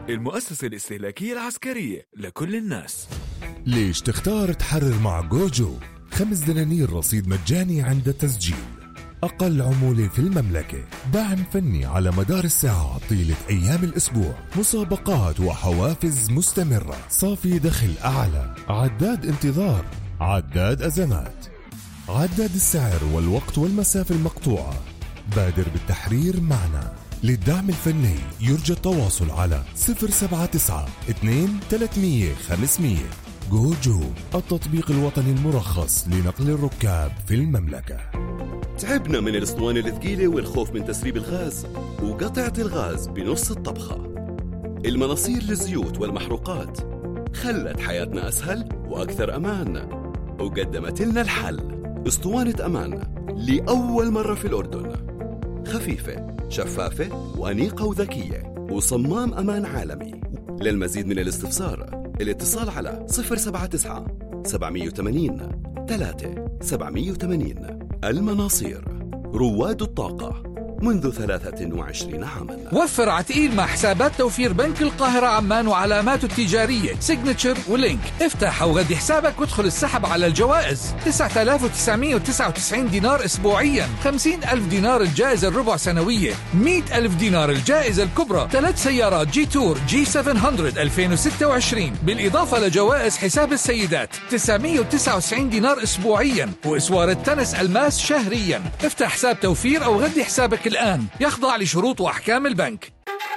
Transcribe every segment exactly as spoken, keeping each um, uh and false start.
المؤسسة الاستهلاكية العسكرية لكل الناس. ليش تختار تحرر مع جوجو؟ خمس دنانير رصيد مجاني عند التسجيل، أقل عمولة في المملكة، دعم فني على مدار الساعة طيلة أيام الأسبوع، مسابقات وحوافز مستمرة، صافي دخل أعلى، عداد انتظار، عداد أزمات، عداد السعر والوقت والمسافة المقطوعة. بادر بالتحرير معنا. للدعم الفني يرجى التواصل على صفر سبعة تسعة اثنين ثلاثمية خمسمية. جوجو، التطبيق الوطني المرخص لنقل الركاب في المملكة. تعبنا من الاسطوانة الثقيلة والخوف من تسريب الغاز وقطعة الغاز بنص الطبخة. المناصير للزيوت والمحروقات خلت حياتنا أسهل وأكثر أمان، وقدمت لنا الحل. اسطوانة أمان لأول مرة في الأردن، خفيفة شفافة وأنيقة وذكية، وصمام أمان عالمي. للمزيد من الاستفسار الاتصال على صفر سبعة تسعة سبعمية وثمانين ثلاثة سبعمية وثمانين. المناصير، رواد الطاقة منذ ثلاثة وعشرين عاما. وفر عتقيل مع حسابات توفير بنك القاهرة عمان وعلاماته التجارية سيجنتشر ولينك. افتح أو غدي حسابك وادخل السحب على الجوائز. تسعة آلاف وتسعمية وتسعة وتسعين دينار أسبوعيا، خمسين ألف دينار الجائزة الربع سنوية، مئة ألف دينار الجائزة الكبرى، ثلاث سيارات جي تور جي سبعمية ألفين وستة وعشرين، بالإضافة لجوائز حساب السيدات تسعمية وتسعة وتسعين دينار أسبوعيا، وإسوار التنس الماس شهريا. افتح حساب توفير أو غدي حسابك الآن، يخضع لشروط وأحكام البنك.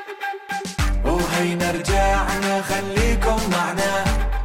وهينا رجعنا، خليكم معنا،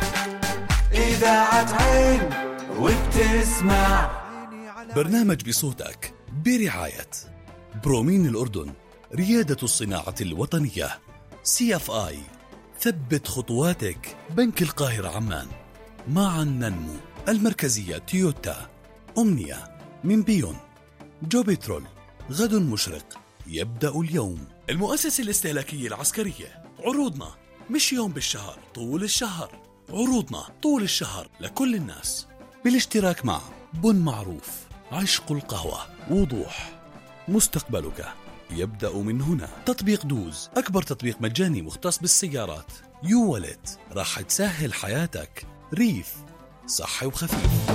إذاعة عين وبتسمع برنامج بصوتك برعاية برومين الأردن، ريادة الصناعة الوطنية، سي اف آي، ثبت خطواتك، بنك القاهرة عمان، معا ننمو، المركزية تويوتا، أمنية من بيون، جو بترول، غد مشرق يبدأ اليوم، المؤسسة الاستهلاكية العسكرية. عروضنا مش يوم بالشهر، طول الشهر. عروضنا طول الشهر لكل الناس، بالاشتراك مع بن معروف، عشق القهوة، وضوح، مستقبلك يبدأ من هنا. تطبيق دوز، أكبر تطبيق مجاني مختص بالسيارات. يو والت، راح تسهل حياتك. ريف، صحي وخفيف.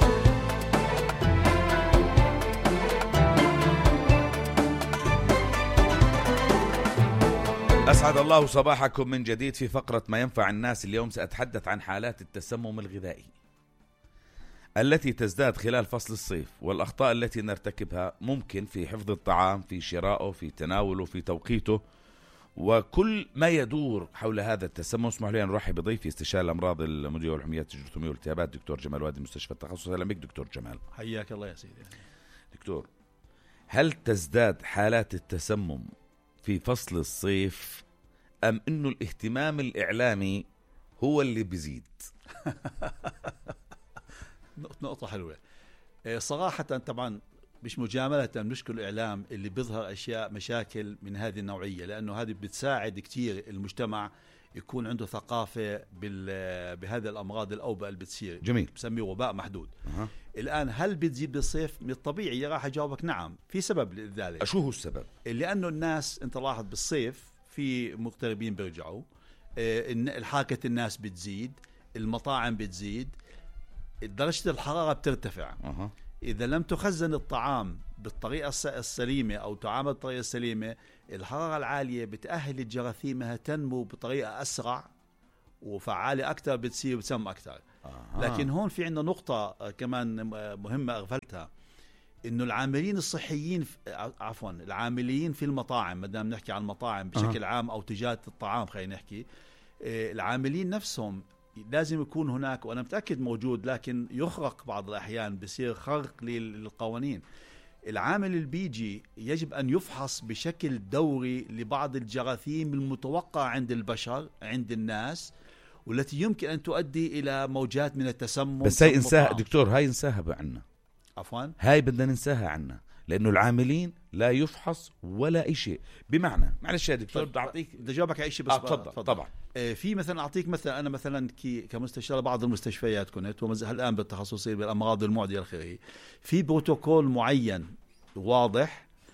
أسعد الله صباحكم من جديد في فقرة ما ينفع الناس. اليوم سأتحدث عن حالات التسمم الغذائي التي تزداد خلال فصل الصيف، والأخطاء التي نرتكبها ممكن في حفظ الطعام، في شرائه، في تناوله، في توقيته، وكل ما يدور حول هذا التسمم. اسمحوا لي أن نرحب بضيفي استشاري الأمراض المدوية والحميات الجرثومية والالتهابات دكتور جمال وادي، مستشفى التخصص. أهلا بك دكتور جمال. حياك الله يا سيدي. دكتور، هل تزداد حالات التسمم في فصل الصيف أم إنه الاهتمام الإعلامي هو اللي بيزيد؟ نقطة حلوة صراحة. طبعا مش مجاملة نشكر الإعلام اللي بيظهر أشياء مشاكل من هذه النوعية، لأنه هذه بتساعد كتير المجتمع يكون عنده ثقافة بهذه الأمراض الأوبئة اللي بتصير. جميل. بسميه وباء محدود. أه. الآن هل بتزيد بالصيف؟ من الطبيعي راح أجاوبك نعم، في سبب لذلك. شو هو السبب؟ لأنه الناس أنت لاحظ بالصيف في مغتربين بيرجعوا، الحاكة الناس بتزيد، المطاعم بتزيد، درجة الحرارة بترتفع. أه. إذا لم تخزن الطعام بالطريقة السليمة أو تعامل بالطريقة السليمة، الحرارة العالية بتأهل الجراثيم تنمو بطريقة أسرع وفعالة أكثر، بتصير بتسمم أكثر. أه. لكن هون في عندنا نقطة كمان مهمة أغفلتها، إنه العاملين الصحيين، عفوا العاملين في المطاعم، مدام نحكي عن المطاعم بشكل أه. عام أو تجارة الطعام، خلينا نحكي العاملين نفسهم لازم يكون هناك، وأنا متأكد موجود لكن يخرق بعض الأحيان، بصير خرق للقوانين. العامل اللي بيجي يجب أن يفحص بشكل دوري لبعض الجراثيم المتوقعة عند البشر، عند الناس، والتي يمكن أن تؤدي إلى موجات من التسمم. بس هاي انساها دكتور، هاي انساها عنا. عفوا هاي بدنا ننساها عنا، لأنه العاملين لا يفحص ولا أي شيء. بمعنى معلش يا دكتور بدي أعطيك، بدي أجاوبك على شيء بس. تفضل. طبعا آه في مثلا أعطيك مثلا، أنا مثلا كمستشار بعض المستشفيات كنت، والآن بالتخصصي بالأمراض المعدية الخيرية، في بروتوكول معين واضح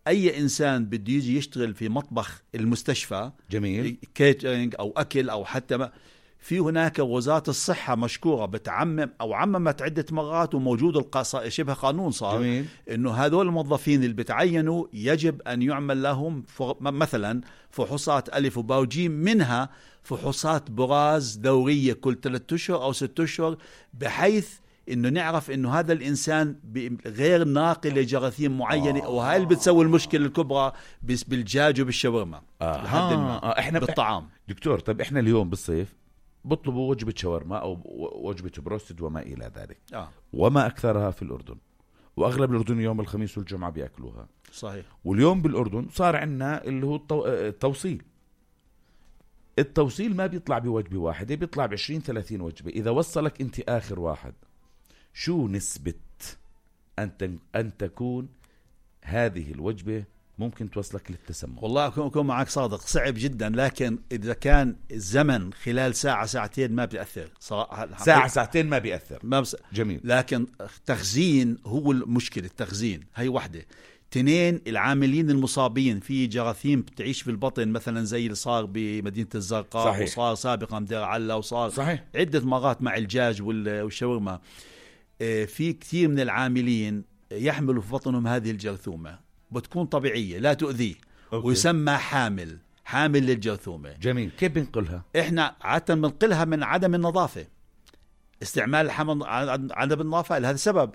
أي إنسان بده يجي يشتغل في مطبخ المستشفى جميل كيترينج أو أكل أو حتى ما في هناك وزارة الصحة مشكورة بتعمم أو عممت عدة مرات وموجود القص... شبه قانون صار جميل. إنه هذول الموظفين اللي بتعينوا يجب أن يعمل لهم ف... مثلا فحوصات ألف وباء وجيم، منها فحوصات براز دورية كل ثلاثة أشهر أو ستة أشهر، بحيث إنه نعرف إنه هذا الإنسان غير ناقل لجراثيم معينة. آه. وهاي اللي بتسوي المشكلة الكبرى بالدجاج وبالشاورما. آه. آه. إحنا بالطعام. دكتور طيب إحنا اليوم بالصيف بطلبوا وجبة شاورما أو وجبة بروستد وما إلى ذلك. آه. وما أكثرها في الأردن، وأغلب الأردن يوم الخميس والجمعة بيأكلوها. صحيح. واليوم بالأردن صار عندنا اللي هو التو... التوصيل. التوصيل ما بيطلع بوجبة واحدة، بيطلع بعشرين ثلاثين وجبة. إذا وصلك أنت آخر واحد، شو نسبة أن ت... أن تكون هذه الوجبة ممكن توصلك للتسمم؟ والله أكون معك صادق، صعب جدا، لكن إذا كان الزمن خلال ساعة ساعتين ما بيأثر. ساعة ساعتين ما بيأثر. ما بس... جميل. لكن تخزين هو المشكلة. التخزين هي وحدة. تنين، العاملين المصابين في جراثيم بتعيش في البطن، مثلا زي اللي صار بمدينة الزرقاء. صحيح. وصار سابقا بدير علا، وصار صحيح. عدة مرات مع الدجاج والشاورما. في كثير من العاملين يحملوا في بطنهم هذه الجرثومة، بتكون طبيعية لا تؤذيه. أوكي. ويسمى حامل حامل للجرثومة. جميل. كيف بنقلها؟ إحنا عادة بنقلها من عدم النظافة، استعمال الحمض عدم النظافة. لهذا السبب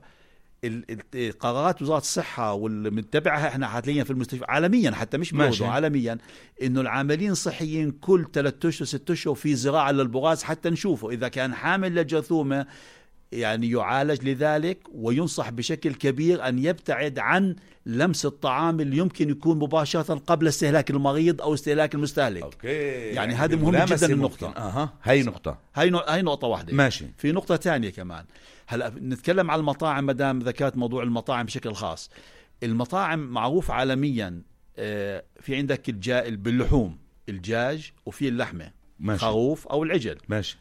قرارات وزارة الصحة والمتبعها احنا حاليا في المستشفى عالميا، حتى مش بالوضع عالميا، انه العاملين الصحيين كل ثلاثة اشهر ستة اشهر في زراعة للبراز حتى نشوفه اذا كان حامل للجرثومة، يعني يعالج لذلك، وينصح بشكل كبير أن يبتعد عن لمس الطعام اللي يمكن يكون مباشرة قبل استهلاك المريض أو استهلاك المستهلك. أوكي. يعني, يعني هذا مهم جدا النقطة. أها. هاي نقطة. هاي نو... هاي نقطة واحدة. ماشي. في نقطة تانية كمان. هلا نتكلم عن المطاعم، مدام ذكرت موضوع المطاعم بشكل خاص. المطاعم معروف عالميا، في عندك الجا... باللحوم الدجاج وفي اللحمة. ماشي. خروف أو العجل. ماشي.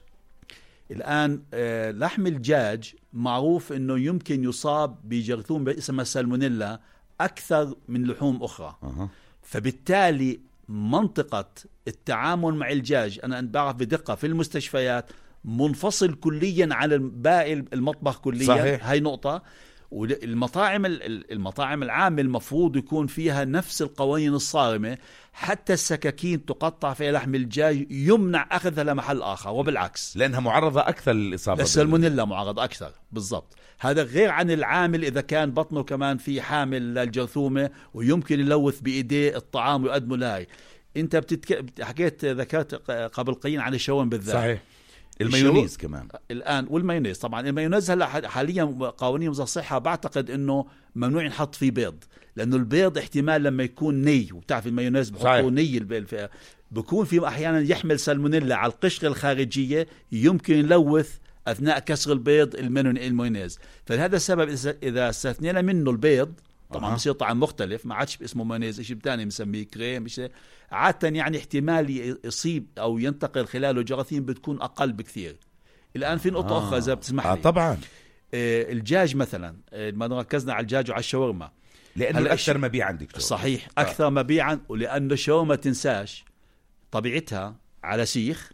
الآن لحم الدجاج معروف أنه يمكن يصاب بجرثومة اسمها سالمونيلا أكثر من لحوم أخرى. أه. فبالتالي منطقة التعامل مع الدجاج أنا بعرف بدقة في المستشفيات منفصل كليا عن باقي المطبخ كليا. صحيح. هاي نقطة. والمطاعم المطاعم العامة المفروض يكون فيها نفس القوانين الصارمة، حتى السكاكين تقطع فيها لحم الدجاج يمنع أخذها لمحل آخر، وبالعكس لأنها معرضة أكثر للإصابة. السالمونيلا معرضة أكثر بالضبط. هذا غير عن العامل إذا كان بطنه كمان في حامل للجرثومة ويمكن يلوث بإيديه الطعام ويقدمه لهاي. أنت بتتك... حكيت ذكرت قبل قليل عن الشاورما بالذات. صحيح. المايونيز كمان الآن، والمايونيز طبعا. المايونيز هلا حاليا قوانين وزارة الصحة بعتقد إنه ممنوع ينحط فيه بيض، لأنه البيض احتمال لما يكون ني، وبتعرف المايونيز بحطوا ني، بكون في أحيانا يحمل سالمونيلا على القشرة الخارجية، يمكن يلوث أثناء كسر البيض المايونيز. فلهذا السبب إذا استثنينا منه البيض طبعا بصير طعم مختلف، ما عادش اسمه مايونيز، شيء ثاني بنسميه كريم، مش عادة يعني احتمال يصيب أو ينتقل خلاله جراثيم بتكون أقل بكثير. الآن في نقطة آه. أخرى إذا بتسمح لي. آه طبعا. آه الدجاج مثلا، آه ما ركزنا على الدجاج وعلى الشاورما لأنه أكثر مبيعا دكتور. صحيح. آه. أكثر مبيعا، ولأنه الشاورما تنساش طبيعتها على سيخ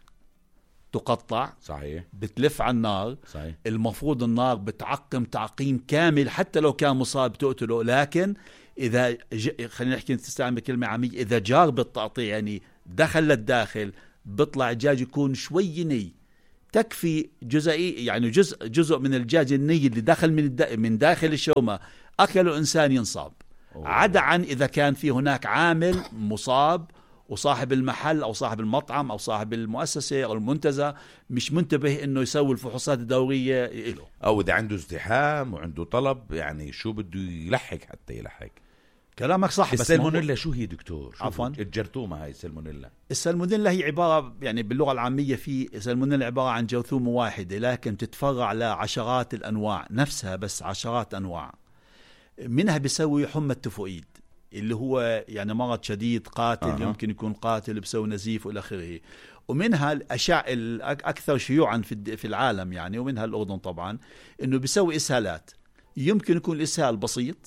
تقطع. صحيح. بتلف على النار. صحيح. المفروض النار بتعقم تعقيم كامل، حتى لو كان مصاب تقتله، لكن إذا ج... خلينا نحكي تستعمل كلمة عامية، إذا جار بالتقطيع يعني دخل للداخل، بطلع الدجاج يكون شوي ني، تكفي جزئي يعني جزء جزء من الدجاج الني اللي دخل من الد... من داخل الشاورما أكله إنسان ينصاب. أوه. عدا عن إذا كان في هناك عامل مصاب وصاحب المحل أو صاحب المطعم أو صاحب المؤسسة أو المنتزه مش منتبه إنه يسوي الفحوصات الدورية له، أو إذا عنده ازدحام وعنده طلب، يعني شو بده يلحق حتى يلحق. كلامك صح. بس السالمونيلا شو هي دكتور؟ عفوا. الجرثومة هاي السالمونيلا. السالمونيلا هي عبارة يعني باللغة العامية في السالمونيلا عبارة عن جرثومة واحدة، لكن تتفرع لعشرات الأنواع نفسها، بس عشرات أنواع منها بيسوي حمى التفوئيد اللي هو يعني مرض شديد قاتل. آه. يمكن يكون قاتل بسوي نزيف والى اخره. ومنها الاشعة الاكثر شيوعا في في العالم يعني، ومنها الاردن طبعا، انه بيسوي اسهالات. يمكن يكون الاسهال بسيط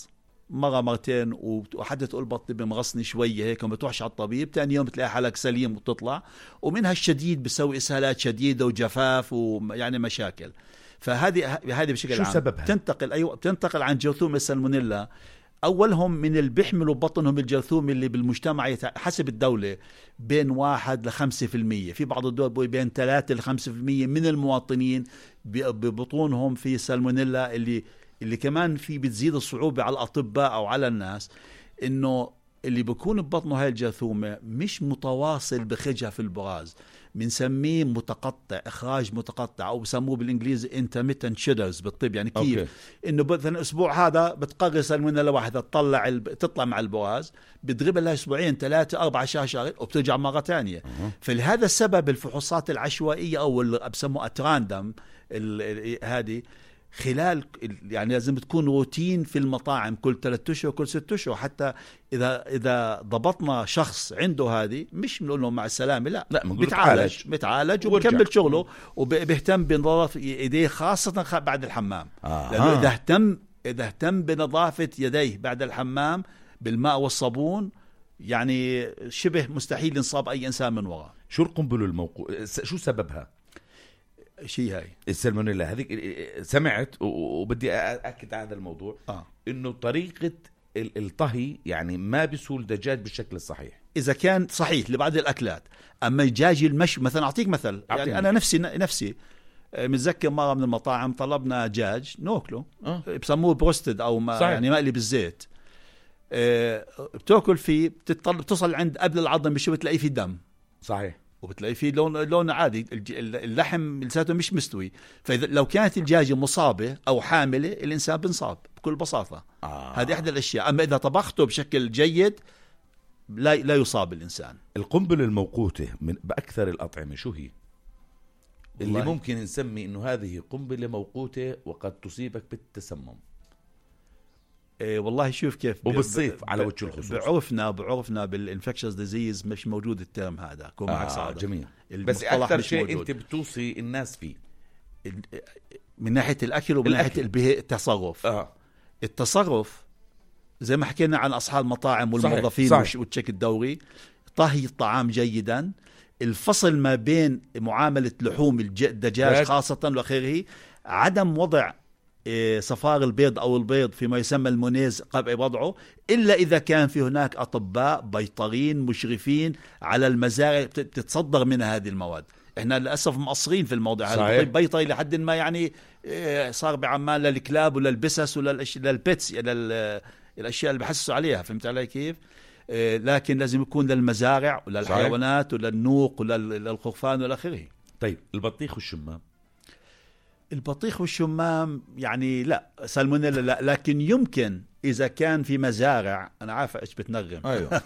مرة مرتين وحتى تقول بطني بمغصني شوية هيك وما تروحش على الطبيب، تاني يوم بتلاقي حالك سليم وتطلع. ومنها الشديد بيسوي إسهالات شديدة وجفاف ويعني مشاكل. فهذه هذه بشكل شو عام سببها؟ تنتقل أيوة بتنتقل عن جرثومة السالمونيلا. أولهم من اللي بيحملوا بطنهم الجرثومة اللي بالمجتمع حسب الدولة بين واحد لخمسة في المية، في بعض الدول بين ثلاثة لخمسة في المية من المواطنين ببطونهم في سالمونيلا، اللي اللي كمان في بتزيد الصعوبة على الأطباء أو على الناس، إنه اللي بيكون ببطنه هاي الجرثومة مش متواصل بخرجها في البراز، بنسميه متقطع، إخراج متقطع، أو بسموه بالإنجليزي intermittent shudders بالطب. يعني كيف؟ أوكي. إنه مثلا الأسبوع هذا بتقرر سالمونيلا واحدة تطلع ال... تطلع مع البراز، بتغيب لها أسبوعين ثلاثة أربعة شهر شهرين وبترجع مرة تانية. أه. فلهذا السبب الفحوصات العشوائية أو اللي بسموها أتراندم هذه خلال يعني لازم تكون روتين في المطاعم كل ثلاثة أشهر كل ستة أشهر. حتى إذا إذا ضبطنا شخص عنده هذه مش بنقول له مع السلامة، لا, لا بتعالج بتعالج وبكمل شغله وبيهتم بنظافة يديه خاصة بعد الحمام. آه. لأنه إذا اهتم إذا اهتم بنظافة يديه بعد الحمام بالماء والصابون يعني شبه مستحيل ينصاب أي إنسان من وراء. شو القنبلة الموقوت؟ شو سببها؟ شيء هاي السالمونيلا هذيك سمعت وبدي أأكد على هذا الموضوع. آه. إنه طريقة الطهي يعني ما بيسول دجاج بالشكل الصحيح إذا كان صحيح لبعض الأكلات. أما الدجاج المشوي مثلا، أعطيك مثل يعني أنا نفسي نفسي متذكر مرة من المطاعم طلبنا دجاج نوكله. آه. بسموه بروستد أو ما يعني مقلي بالزيت. أه بتأكل فيه بتصل عند قبل العظم بشوي بتلاقيه فيه دم. صحيح. وبتلاقي فيه لون لون عادي، اللحم لساته مش مستوي. فإذا لو كانت الدجاجة مصابة أو حاملة الإنسان بنصاب بكل بساطة. آه. هذه إحدى الأشياء. أما إذا طبخته بشكل جيد لا لا يصاب الإنسان. القنبلة الموقوتة من بأكثر الأطعمة شو هي؟ اللي ممكن نسمي إنه هذه قنبلة موقوتة وقد تصيبك بالتسمم. إيه والله شوف كيف وبالصيف على وجه الخصوص بعرفنا بعرفنا بالانفكشنز ديزيز مش موجود الترم هذا. كون معك صادق. جميل. بس أكثر شيء موجود. أنت بتوصي الناس فيه من ناحية الأكل ومن ناحية التصرف. آه. التصرف زي ما حكينا عن أصحاب المطاعم والموظفين والتشيك الدوري، طهي الطعام جيدا، الفصل ما بين معاملة لحوم الدجاج خاصة وآخره، عدم وضع صفار البيض أو البيض فيما يسمى المونيز قبل وضعه، إلا إذا كان في هناك أطباء بيطرين مشرفين على المزارع تتصدر منها هذه المواد. إحنا للأسف مقصرين في الموضوع هذا. بيطري لحد ما يعني صار بعمان للكلاب وللبسس وللبيتس للأشياء اللي بحسسوا عليها. فهمت علي كيف؟ لكن لازم يكون للمزارع وللحيوانات وللنوق وللخرفان والآخره. طيب البطيخ والشمام؟ البطيخ والشمام يعني لا سالمونيلا لا، لكن يمكن إذا كان في مزارع. أنا عارفة إيش بتنغم. أيوة.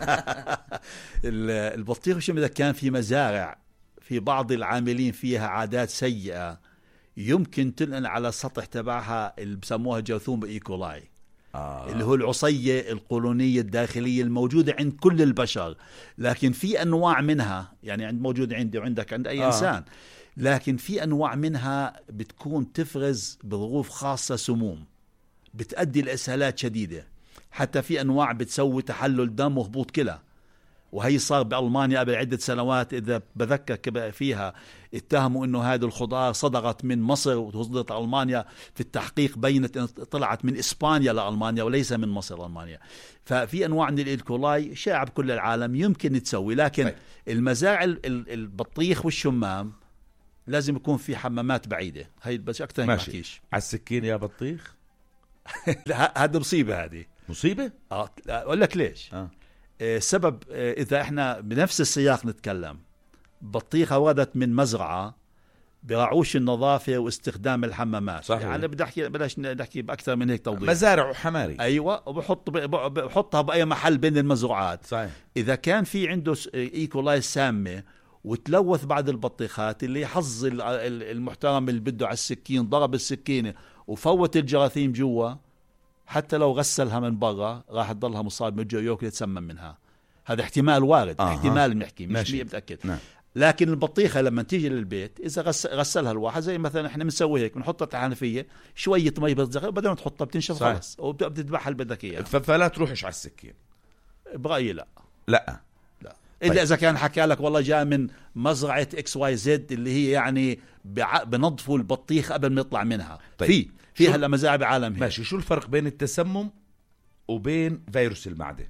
البطيخ والشمام إذا كان في مزارع في بعض العاملين فيها عادات سيئة يمكن تنقل على السطح تبعها اللي بسموها جرثومة إيكولاي. آه. اللي هو العصية القولونية الداخلية الموجودة عند كل البشر، لكن في أنواع منها يعني عند موجود عندي وعندك عند أي آه. إنسان، لكن في أنواع منها بتكون تفرز بظروف خاصة سموم بتؤدي لإسهالات شديدة. حتى في أنواع بتسوي تحلل دم وهبوط كلى، وهي صار بألمانيا قبل عدة سنوات إذا بذكر فيها. اتهموا إنه هذه الخضار صدرت من مصر وصدرت ألمانيا، في التحقيق بينت إن طلعت من إسبانيا لألمانيا وليس من مصر لألمانيا. ففي أنواع من الإيكولاي شائعة بكل العالم يمكن تسوي. لكن طيب. المزارع البطيخ والشمام لازم يكون في حمامات بعيدة. هاي بس أكتر ما بحكيش على السكين يا بطيخ. هذا مصيبة. هذه مصيبة. آه أقول لك ليش. آه. السبب إذا إحنا بنفس السياق نتكلم، بطيخة وردت من مزرعة برعوش النظافة واستخدام الحمامات. صحيح. يعني بدي أحكي بلاش نحكي بأكثر من هيك توضيح. مزارع وحماري. أيوة. وبحط بحطها بأي محل بين المزروعات. صحيح. إذا كان في عنده إيكولاي سامة وتلوث بعض البطيخات، اللي حظ المحترم اللي بده على السكين ضرب السكينة وفوت الجراثيم جوا، حتى لو غسلها من برا راح تضلها مصاب من جوا ياكل يتسمم منها. هذا احتمال وارد. آه. احتمال بنحكي مش مية متأكد. نعم. لكن البطيخة لما تيجي للبيت إذا غس غسلها الواحد زي مثلا إحنا بنسوي هيك بنحطها تحت الحنفية شوية مي بتزغل بدل ما تحطها بتنشف خلص وبتذبحها اللي بدك إياه. فلا تروحش على السكين. برأيي لا لا لا إلا طيب. إذا كان حكى لك والله جاء من مزرعة إكس واي زد اللي هي يعني بنظفوا البطيخ قبل ما يطلع منها. طيب. في في هلا مزارع بعالم هيك. ماشي. شو الفرق بين التسمم وبين فيروس المعدة؟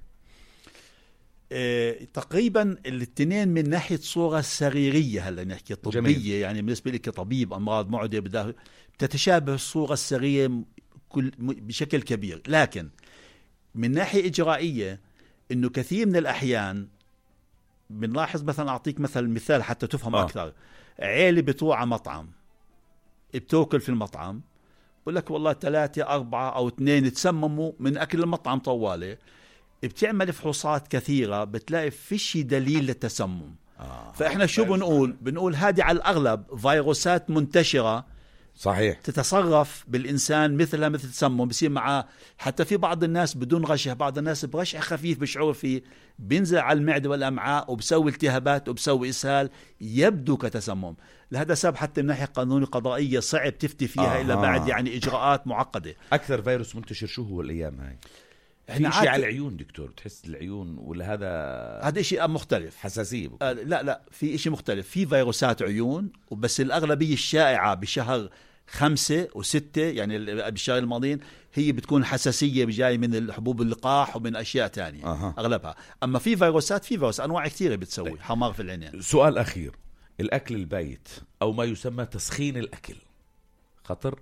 اه تقريبا الاثنين من ناحية صورة سريرية هلا نحكي طبية. جميل. يعني بالنسبة لي كطبيب أمراض معدة بداخل بتتشابه الصورة السريرية كل بشكل كبير، لكن من ناحية إجرائية إنه كثير من الأحيان بنلاحظ مثلا أعطيك مثلا مثال حتى تفهم آه. أكثر. عيلة بتروح على مطعم بتوكل في المطعم بقول لك والله ثلاثة أربعة أو اثنين تسمموا من أكل المطعم طوالي، بتعمل فحوصات كثيرة بتلاقي فيش دليل للتسمم. آه. فإحنا شو بنقول؟ بنقول هذه على الأغلب فيروسات منتشرة صحيح تتصرف بالإنسان مثلها مثل التسمم بصير معه. حتى في بعض الناس بدون غشح، بعض الناس برشح خفيف بشعور فيه بينزل على المعدة والأمعاء وبسوي التهابات وبسوي إسهال يبدو كتسمم. لهذا سبب حتى من ناحية قانونية قضائية صعب تفتي فيها آه. إلا بعد يعني إجراءات معقدة. أكثر فيروس منتشر شو هو الأيام هاي؟ في شيء على العيون دكتور، تحس العيون ولا هذا هذا شيء مختلف؟ حساسية آه لا لا في شيء مختلف. في فيروسات عيون وبس الأغلبية الشائعة بشهر خمسة وستة يعني بالشهر الماضيين هي بتكون حساسية بجاي من الحبوب اللقاح ومن أشياء تانية أه. أغلبها. أما في فيروسات في فيروس أنواع كثيرة بتسوي طيب. حمار في العينين. سؤال أخير، الأكل البايت أو ما يسمى تسخين الأكل خطر؟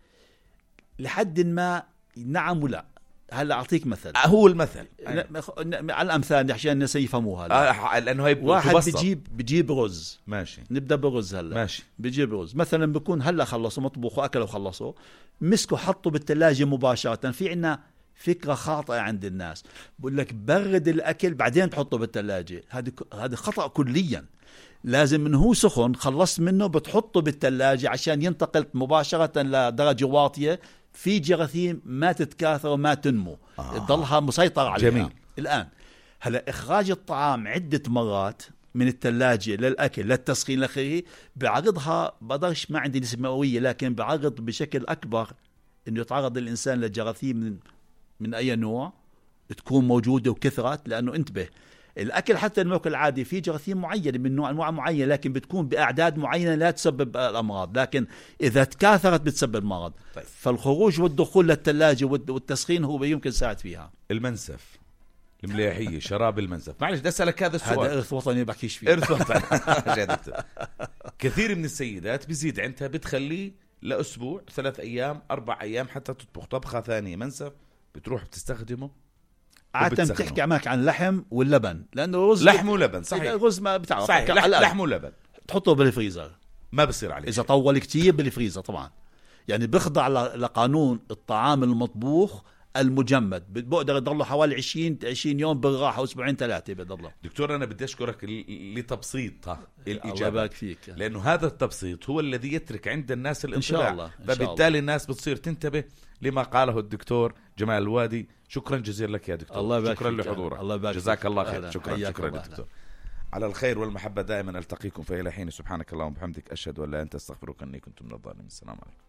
لحد ما نعم ولا. هلا أعطيك مثل. هو المثل على الأمثال عشان الناس يفهموها. آه لأنه هي واحد بجيب بجيب رز. ماشي. نبدأ برز هلا. ماشي. بجيب رز مثلا بكون هلا خلصوا مطبوخ وأكلوا وخلصوا مسكوا حطوا بالثلاجة مباشرة. في عنا فكرة خاطئة عند الناس بقول لك برد الأكل بعدين تحطه بالثلاجة. هذا هذا خطأ كليا. لازم من هو سخن خلصت منه بتحطه بالثلاجة عشان ينتقل مباشرة لدرجة واطية في جراثيم ما تتكاثر وما تنمو آه. تضلها مسيطرة عليها. جميل. الآن هلا إخراج الطعام عدة مرات من الثلاجة للأكل للتسخين الأخير بعرضها بقدرش ما عندي نسبة مئوية لكن بعرض بشكل أكبر إنه يتعرض الإنسان لجراثيم من من أي نوع تكون موجودة وكثرت. لأنه انتبه الأكل حتى المأكل العادي فيه جراثيم معينة من نوع أنواع معينة لكن بتكون بأعداد معينة لا تسبب الأمراض، لكن إذا تكاثرت بتسبب مرض. طيب. فالخروج والدخول للثلاجة والتسخين هو يمكن يساعد فيها. المنسف المليحية شراب المنسف، معلش بدي أسألك هذا السؤال. هذا إرث وطني بحكيش فيه. إرث وطني. كثير من السيدات بيزيد عندها بتخليه لأسبوع ثلاث أيام أربع أيام حتى تطبخ طبخة ثانية منسف بتروح بتستخدمه. عادة بتحكي معك عن لحم واللبن لأنه رز لحم ولبن صحيح. الرز ما بتعرف صحيح. لح لحم ولبن تحطه بالفريزر ما بصير عليه إذا طول كتير بالفريزر طبعا يعني بخضع لقانون الطعام المطبوخ المجمد بقدر يضله حوالي عشرين عشرين يوم بالراحة أسبوعين ثلاثة بضله. دكتور أنا بدي أشكرك لتبسيط الإجابة. الله يبارك فيك. لأنه هذا التبسيط هو الذي يترك عند الناس الانطباع. إن شاء الله. فبالتالي الناس بتصير تنتبه لما قاله الدكتور جمال الوادي. شكرا جزيلا لك يا دكتور. الله يبارك شكرا فيك. لحضورك. الله يبارك جزاك فيك. الله خير. شكرا شكرا الله. دكتور. على الخير والمحبة دائما ألتقيكم في إلى حين. سبحانك اللهم وبحمدك أشهد أن لا إله إلا أنت أستغفرك إني كنت من الظالمين. السلام عليكم.